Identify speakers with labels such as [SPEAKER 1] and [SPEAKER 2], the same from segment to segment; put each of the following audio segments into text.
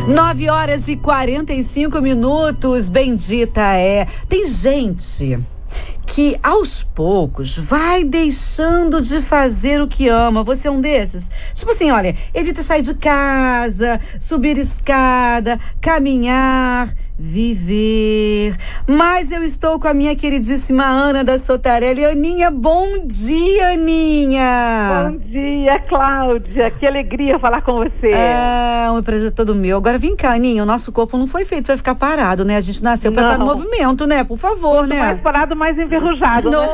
[SPEAKER 1] 9h45. Bendita é. Tem gente que aos poucos vai deixando de fazer o que ama. Você é um desses? Tipo assim, olha, evita sair de casa, subir escada, caminhar, viver. Mas eu estou com a minha queridíssima Ana da Sotarelli. Aninha, bom dia, Aninha!
[SPEAKER 2] Bom dia, Cláudia. Que alegria falar com você.
[SPEAKER 1] É um prazer todo meu. Agora vem cá, Aninha, o nosso corpo não foi feito pra ficar parado, né? A gente nasceu pra estar no movimento, né? Por favor,
[SPEAKER 2] Quanto
[SPEAKER 1] né?
[SPEAKER 2] mais parado, mais enferrujado, né?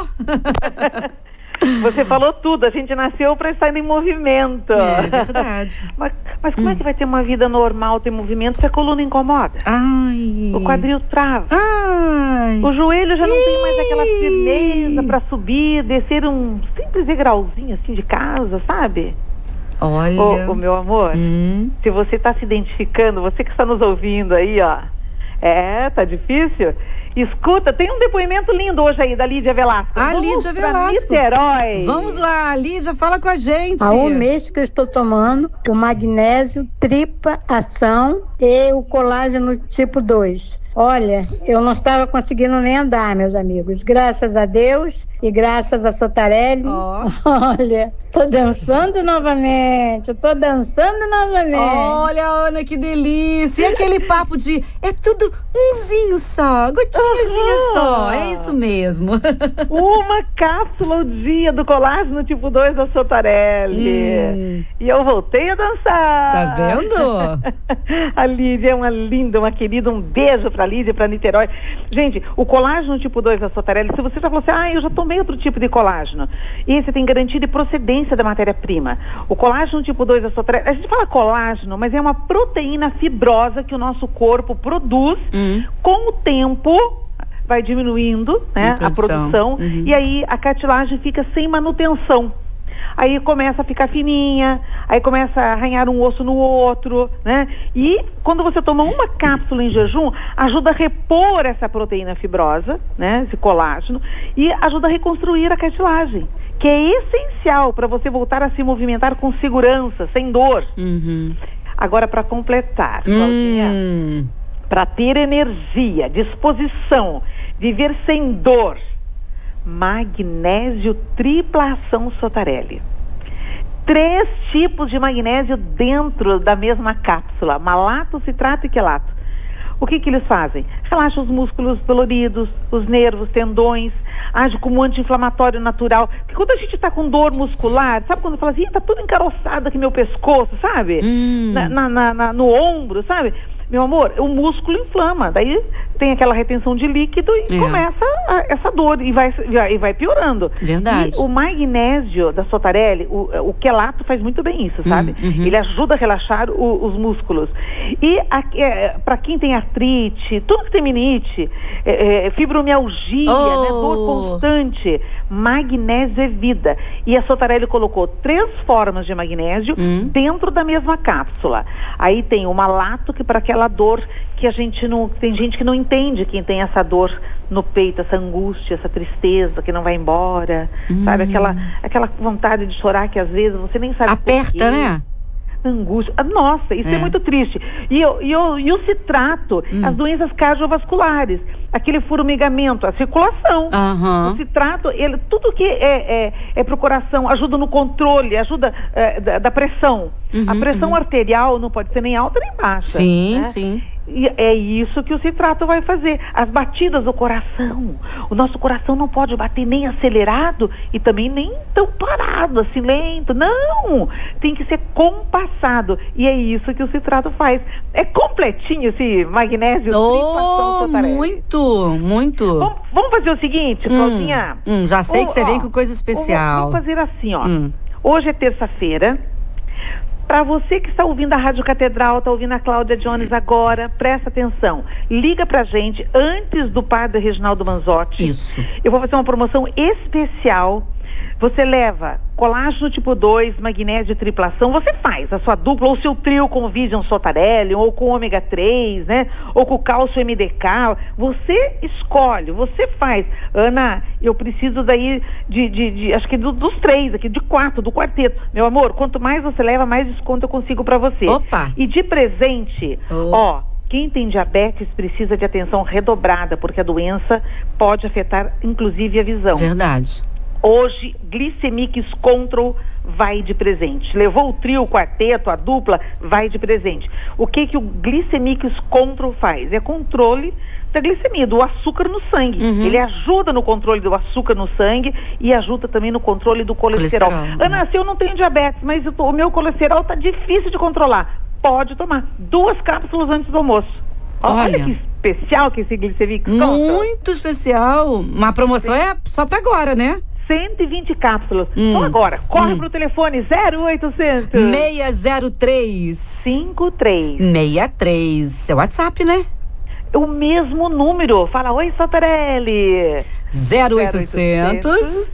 [SPEAKER 2] Você falou tudo, a gente nasceu para estar em movimento.
[SPEAKER 1] É verdade.
[SPEAKER 2] Mas como é que vai ter uma vida normal, ter movimento, se a coluna incomoda?
[SPEAKER 1] Ai.
[SPEAKER 2] O quadril trava.
[SPEAKER 1] Ai.
[SPEAKER 2] O joelho já não tem mais aquela firmeza para subir, descer um simples degrauzinho assim de casa, sabe?
[SPEAKER 1] Olha.
[SPEAKER 2] Ô, meu amor, se você está se identificando, você que está nos ouvindo aí, ó. Tá difícil? Escuta, tem um depoimento lindo hoje aí da Lídia Velasco.
[SPEAKER 1] Lídia Velasco.
[SPEAKER 2] Niterói.
[SPEAKER 1] Vamos lá, Lídia, fala com a gente.
[SPEAKER 3] Há um mês que eu estou tomando o magnésio, tripla ação e o colágeno tipo 2. Olha, eu não estava conseguindo nem andar, meus amigos. Graças a Deus e graças a Sotarelli. Olha, tô dançando novamente.
[SPEAKER 1] Olha, Ana, que delícia. E aquele papo de é tudo umzinho só, gotinhazinha só. É isso mesmo.
[SPEAKER 2] Uma cápsula ao dia do colágeno tipo 2 da Sotarelli. E eu voltei a dançar.
[SPEAKER 1] Tá vendo?
[SPEAKER 2] A Lídia é uma linda, uma querida. Um beijo pra Lídia, pra Niterói. Gente, o colágeno tipo 2 da Sotarelli, se você já falou assim, eu já tomei outro tipo de colágeno. Esse tem garantia de procedência da matéria-prima. O colágeno tipo 2 da Sotarelli, a gente fala colágeno, mas é uma proteína fibrosa que o nosso corpo produz. Com o tempo vai diminuindo, né, a produção. E aí a cartilagem fica sem manutenção. Aí começa a ficar fininha, aí começa a arranhar um osso no outro, né? E quando você toma uma cápsula em jejum, ajuda a repor essa proteína fibrosa, né? Esse colágeno, e ajuda a reconstruir a cartilagem, que é essencial para você voltar a se movimentar com segurança, sem dor. Agora, para completar, Claudinha, para ter energia, disposição, viver sem dor, magnésio tripla ação Sotarelli. 3 tipos de magnésio dentro da mesma cápsula: malato, citrato e quelato. O que eles fazem? Relaxa os músculos doloridos, os nervos, tendões, age como anti-inflamatório natural. Porque quando a gente está com dor muscular, sabe quando fala assim, tá tudo encaroçado aqui meu pescoço, sabe? No ombro, sabe? Meu amor, o músculo inflama, daí tem aquela retenção de líquido e começa essa dor e vai piorando.
[SPEAKER 1] Verdade.
[SPEAKER 2] E o magnésio da Sotarelli, o quelato faz muito bem isso, sabe? Ele ajuda a relaxar os músculos. E para quem tem artrite, tudo que tem menite, fibromialgia, né, dor constante, magnésio é vida. E a Sotarelli colocou 3 formas de magnésio dentro da mesma cápsula. Aí tem o malato, que para aquela dor que a gente não... Tem gente que não entende quem tem essa dor no peito, essa angústia, essa tristeza que não vai embora, sabe? Aquela vontade de chorar que às vezes você nem sabe
[SPEAKER 1] aperta,
[SPEAKER 2] por quê.
[SPEAKER 1] né?
[SPEAKER 2] Angústia. Nossa, isso é muito triste. E o citrato, as doenças cardiovasculares, aquele formigamento, a circulação. O citrato, tudo que é pro coração, ajuda no controle, ajuda da pressão. A pressão arterial não pode ser nem alta nem baixa.
[SPEAKER 1] Sim,
[SPEAKER 2] né?
[SPEAKER 1] sim.
[SPEAKER 2] E é isso que o citrato vai fazer. As batidas do coração. O nosso coração não pode bater nem acelerado e também nem tão parado, assim, lento. Não! Tem que ser compassado. E é isso que o citrato faz. É completinho esse magnésio.
[SPEAKER 1] Muito.
[SPEAKER 2] Vamos fazer o seguinte, Claudinha.
[SPEAKER 1] Já sei que você vem com coisa especial.
[SPEAKER 2] Vamos fazer assim, ó. Hoje é terça-feira. Para você que está ouvindo a Rádio Catedral, está ouvindo a Cláudia Jones agora, presta atenção. Liga pra gente antes do padre Reginaldo Manzotti.
[SPEAKER 1] Isso.
[SPEAKER 2] Eu vou fazer uma promoção especial Você leva colágeno tipo 2, magnésio triplação, você faz a sua dupla ou seu trio com Vision Sotarelli, ou com ômega 3, né? Ou com cálcio MDK, você escolhe, você faz. Ana, eu preciso daí acho que dos 3 aqui, do quarteto. Meu amor, quanto mais você leva, mais desconto eu consigo pra você.
[SPEAKER 1] Opa!
[SPEAKER 2] E de presente, quem tem diabetes precisa de atenção redobrada, porque a doença pode afetar, inclusive, a visão.
[SPEAKER 1] Verdade.
[SPEAKER 2] Hoje, Glicemix Control vai de presente. Levou o trio, o quarteto, a dupla, vai de presente. O que o Glicemix Control faz? É controle da glicemia, do açúcar no sangue. Ele ajuda no controle do açúcar no sangue e ajuda também no controle do colesterol. Ana, se eu não tenho diabetes, mas o meu colesterol tá difícil de controlar, pode tomar 2 cápsulas antes do almoço. Olha que especial que esse Glicemix Control.
[SPEAKER 1] Muito especial. Uma promoção é só pra agora, né?
[SPEAKER 2] 120 cápsulas. Então agora, corre pro telefone 0800
[SPEAKER 1] 603
[SPEAKER 2] 53
[SPEAKER 1] 63. Seu WhatsApp, né?
[SPEAKER 2] O mesmo número. Fala, oi, Sotarelli.
[SPEAKER 1] 0800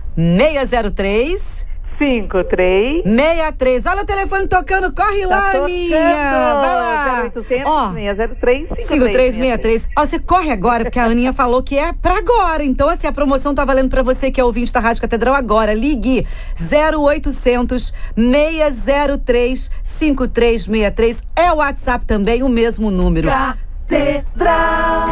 [SPEAKER 1] 603
[SPEAKER 2] 53
[SPEAKER 1] 63. Olha o telefone tocando, corre lá, Aninha. Vai lá.
[SPEAKER 2] 0800 603
[SPEAKER 1] 5363. Ó, você corre agora, porque a Aninha falou que é pra agora. Então, assim, a promoção tá valendo pra você que é ouvinte da Rádio Catedral agora. Ligue 0800 603 5363. É o WhatsApp também, o mesmo número. Catedral.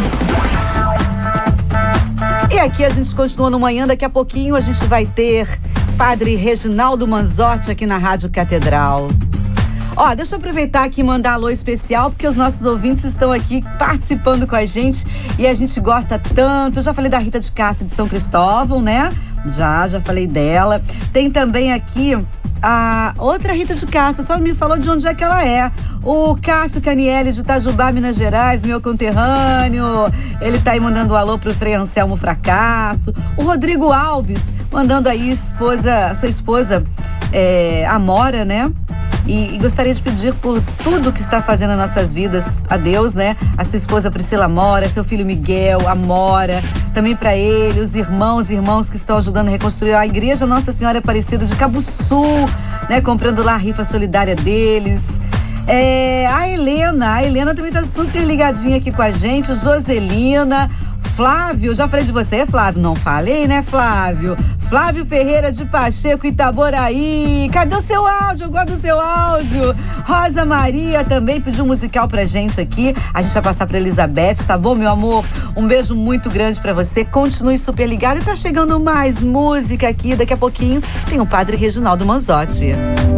[SPEAKER 1] E aqui a gente continua no manhã. Daqui a pouquinho a gente vai ter Padre Reginaldo Manzotti aqui na Rádio Catedral. Ó, deixa eu aproveitar aqui e mandar alô especial, porque os nossos ouvintes estão aqui participando com a gente e a gente gosta tanto. Eu já falei da Rita de Cássia de São Cristóvão, né? Já falei dela. Tem também aqui a outra Rita de Cássia, só me falou de onde é que ela é. O Cássio Canielli de Itajubá, Minas Gerais, meu conterrâneo. Ele tá aí mandando um alô pro Frei Anselmo Fracasso. O Rodrigo Alves, mandando aí sua esposa, Amora, né? E gostaria de pedir por tudo que está fazendo nas nossas vidas a Deus, né? A sua esposa Priscila Mora, seu filho Miguel, Amora, também para ele, os irmãos que estão ajudando a reconstruir a Igreja Nossa Senhora Aparecida de Cabo Sul, né? Comprando lá a rifa solidária deles. A Helena também tá super ligadinha aqui com a gente, Joselina, Flávio, já falei de você, Flávio? Não falei, né, Flávio? Flávio Ferreira de Pacheco, Itaboraí. Cadê o seu áudio? Eu gosto do seu áudio. Rosa Maria também pediu um musical pra gente aqui. A gente vai passar pra Elizabeth, tá bom, meu amor? Um beijo muito grande pra você. Continue super ligado e tá chegando mais música aqui. Daqui a pouquinho tem o Padre Reginaldo Manzotti.